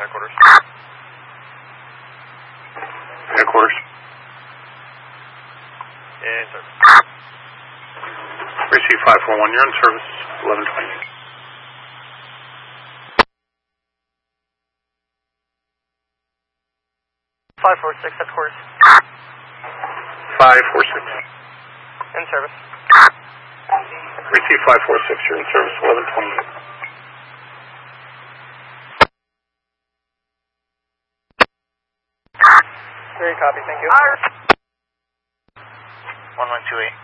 headquarters. Headquarters. In service. Receive 541, you're in service, 1120. 546, headquarters. 546. In service. Receive 546, you're in service, 1128. Very copy, thank you. 1128.